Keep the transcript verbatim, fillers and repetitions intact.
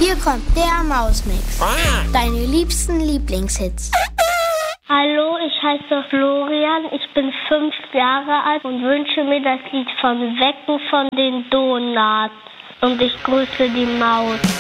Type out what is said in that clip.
Hier kommt der Mausmix. Deine liebsten Lieblingshits. Hallo, ich heiße Florian, ich bin fünf Jahre alt und wünsche mir das Lied von Wecken von den Donuts. Und ich grüße die Maus.